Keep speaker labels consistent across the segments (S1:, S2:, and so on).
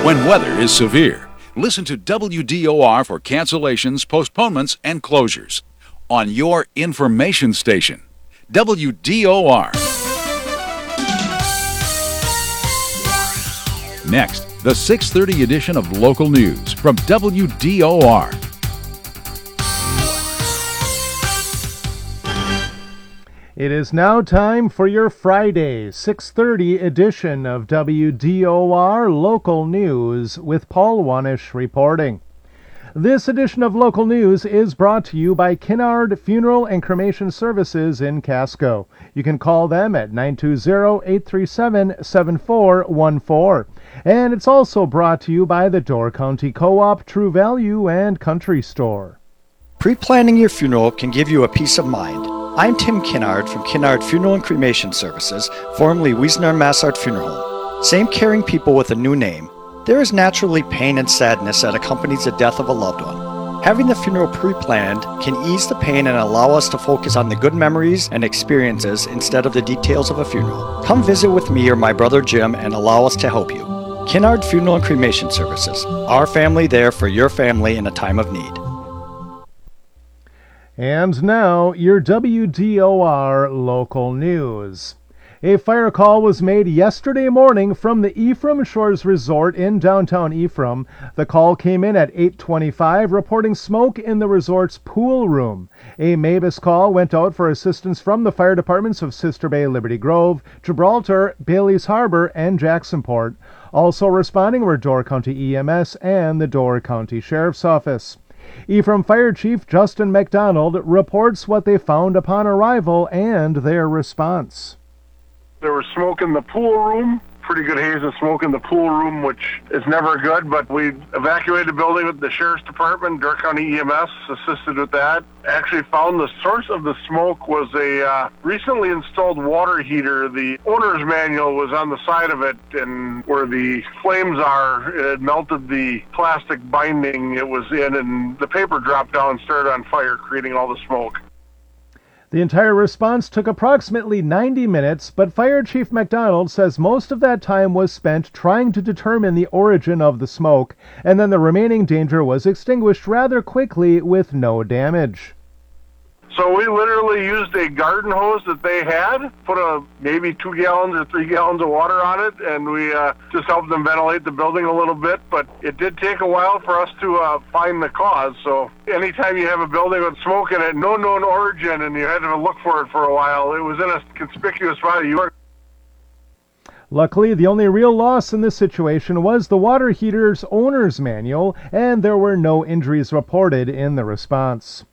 S1: When weather is severe, listen to WDOR for cancellations, postponements, and closures on your information station, WDOR. Next, the 6:30 edition of Local News from WDOR.
S2: It is now time for your Friday 6:30 edition of WDOR Local News with Paul Wanish reporting. This edition of Local News is brought to you by Kinnard Funeral and Cremation Services in Casco. You can call them at 920-837-7414. And it's also brought to you by the Door County Co-op, True Value, and Country Store.
S3: Pre-planning your funeral can give you a peace of mind. I'm Tim Kinnard from Kinnard Funeral and Cremation Services, formerly Wiesner Massart Funeral Home. Same caring people with a new name. There is naturally pain and sadness that accompanies the death of a loved one. Having the funeral pre-planned can ease the pain and allow us to focus on the good memories and experiences instead of the details of a funeral. Come visit with me or my brother Jim and allow us to help you. Kinnard Funeral and Cremation Services. Our family there for your family in a time of need.
S2: And now, your WDOR local news. A fire call was made yesterday morning from the Ephraim Shores Resort in downtown Ephraim. The call came in at 8:25, reporting smoke in the resort's pool room. A MABUS call went out for assistance from the fire departments of Sister Bay, Liberty Grove, Gibraltar, Bailey's Harbor, and Jacksonport. Also responding were Door County EMS and the Door County Sheriff's Office. Ephraim Fire Chief Justin McDonald reports what they found upon arrival and their response.
S4: There was smoke in the pool room, pretty good haze of smoke in the pool room, which is never good, but we evacuated the building with the Sheriff's Department. Door County EMS assisted with that. Actually found the source of the smoke was a recently installed water heater. The owner's manual was on the side of it, and where the flames are, it had melted the plastic binding it was in, and the paper dropped down and started on fire, creating all the smoke.
S2: The entire response took approximately 90 minutes, but Fire Chief McDonald says most of that time was spent trying to determine the origin of the smoke, and then the remaining danger was extinguished rather quickly with no damage.
S4: So we literally used a garden hose that they had, put maybe 2 gallons or 3 gallons of water on it, and we just helped them ventilate the building a little bit. But it did take a while for us to find the cause. So anytime you have a building with smoke in it, no known origin, and you had to look for it for a while, it was in a conspicuous spot.
S2: Luckily, the only real loss in this situation was the water heater's owner's manual, and there were no injuries reported in the response.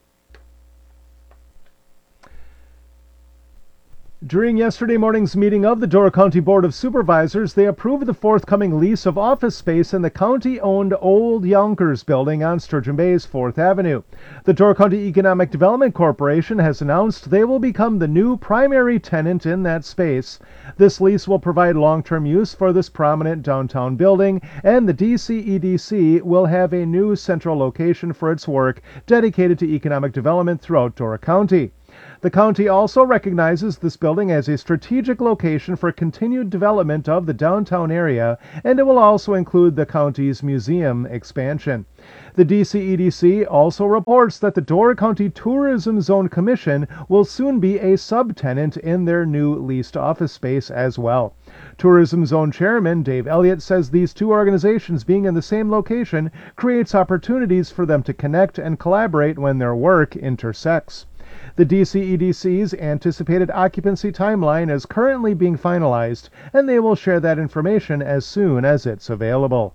S2: During yesterday morning's meeting of the Door County Board of Supervisors, they approved the forthcoming lease of office space in the county-owned Old Yonkers building on Sturgeon Bay's 4th Avenue. The Door County Economic Development Corporation has announced they will become the new primary tenant in that space. This lease will provide long-term use for this prominent downtown building, and the DCEDC will have a new central location for its work dedicated to economic development throughout Door County. The county also recognizes this building as a strategic location for continued development of the downtown area, and it will also include the county's museum expansion. The DCEDC also reports that the Door County Tourism Zone Commission will soon be a subtenant in their new leased office space as well. Tourism Zone Chairman Dave Elliott says these two organizations being in the same location creates opportunities for them to connect and collaborate when their work intersects. The DCEDC's anticipated occupancy timeline is currently being finalized, and they will share that information as soon as it's available.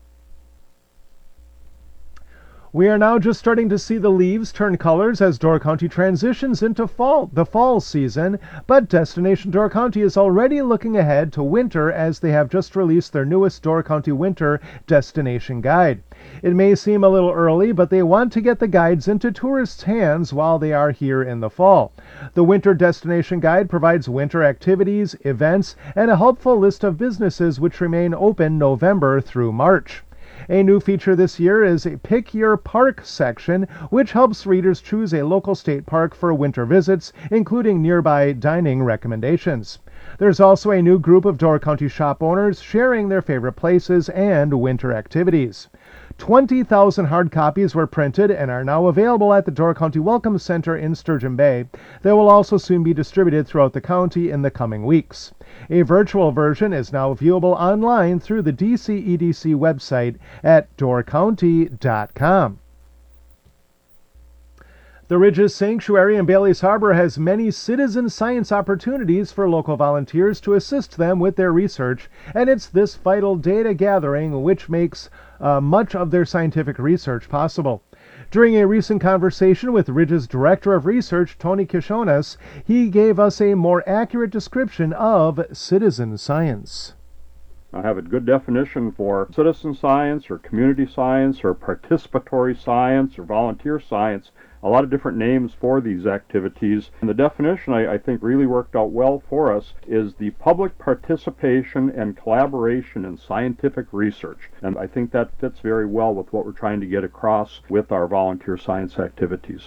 S2: We are now just starting to see the leaves turn colors as Door County transitions into the fall season, but Destination Door County is already looking ahead to winter as they have just released their newest Door County Winter Destination Guide. It may seem a little early, but they want to get the guides into tourists' hands while they are here in the fall. The Winter Destination Guide provides winter activities, events, and a helpful list of businesses which remain open November through March. A new feature this year is a Pick Your Park section, which helps readers choose a local state park for winter visits, including nearby dining recommendations. There's also a new group of Door County shop owners sharing their favorite places and winter activities. 20,000 hard copies were printed and are now available at the Door County Welcome Center in Sturgeon Bay. They will also soon be distributed throughout the county in the coming weeks. A virtual version is now viewable online through the DCEDC website at doorcounty.com. The Ridges Sanctuary in Bailey's Harbor has many citizen science opportunities for local volunteers to assist them with their research, and it's this vital data gathering which makes much of their scientific research possible. During a recent conversation with Ridges Director of Research, Tony Kishonas, he gave us a more accurate description of citizen science.
S5: I have a good definition for citizen science or community science or participatory science or volunteer science. A lot of different names for these activities. And the definition I think really worked out well for us is the public participation and collaboration in scientific research. And I think that fits very well with what we're trying to get across with our volunteer science activities.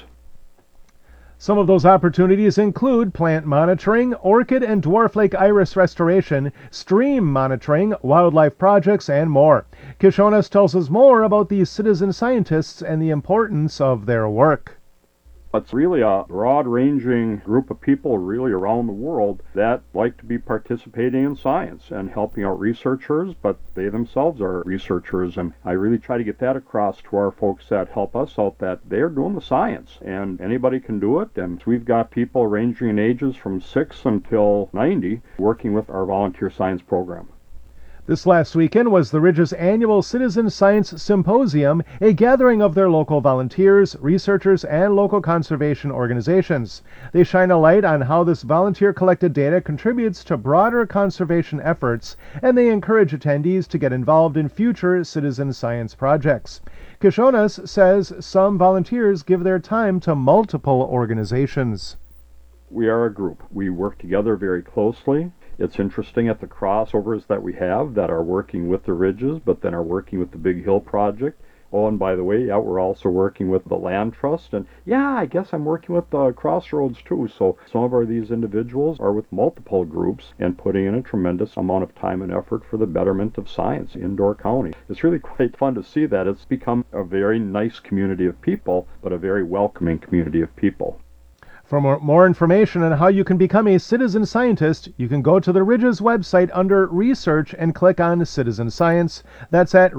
S2: Some of those opportunities include plant monitoring, orchid and dwarf lake iris restoration, stream monitoring, wildlife projects, and more. Kishonas tells us more about these citizen scientists and the importance of their work.
S5: It's really a broad-ranging group of people really around the world that like to be participating in science and helping out researchers, but they themselves are researchers, and I really try to get that across to our folks that help us out, that they're doing the science, and anybody can do it, and we've got people ranging in ages from 6 until 90 working with our volunteer science program.
S2: This last weekend was the Ridges annual Citizen Science Symposium, a gathering of their local volunteers, researchers, and local conservation organizations. They shine a light on how this volunteer-collected data contributes to broader conservation efforts, and they encourage attendees to get involved in future citizen science projects. Kishonas says some volunteers give their time to multiple organizations.
S5: We are a group. We work together very closely. It's interesting at the crossovers that we have that are working with the Ridges, but then are working with the Big Hill Project. Oh, and by the way, we're also working with the Land Trust, and I guess I'm working with the Crossroads too. So some of these individuals are with multiple groups and putting in a tremendous amount of time and effort for the betterment of science in Door County. It's really quite fun to see that. It's become a very nice community of people, but a very welcoming community of people.
S2: For more information on how you can become a citizen scientist, you can go to the Ridges website under Research and click on Citizen Science. That's at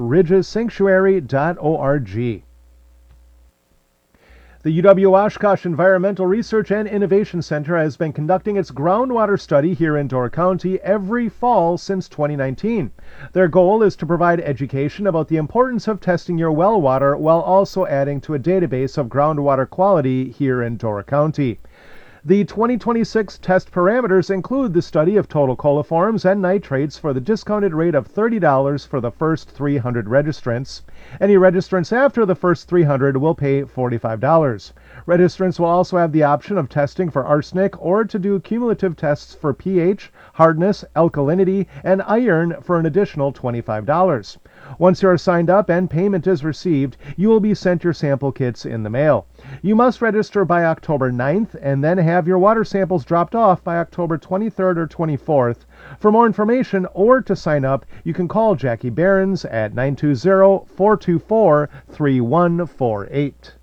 S2: ridgessanctuary.org. The UW-Oshkosh Environmental Research and Innovation Center has been conducting its groundwater study here in Door County every fall since 2019. Their goal is to provide education about the importance of testing your well water while also adding to a database of groundwater quality here in Door County. The 2026 test parameters include the study of total coliforms and nitrates for the discounted rate of $30 for the first 300 registrants. Any registrants after the first 300 will pay $45. Registrants will also have the option of testing for arsenic or to do cumulative tests for pH, hardness, alkalinity, and iron for an additional $25. Once you are signed up and payment is received, you will be sent your sample kits in the mail. You must register by October 9th and then have your water samples dropped off by October 23rd or 24th. For more information or to sign up, you can call Jackie Behrens at 920-424-3148.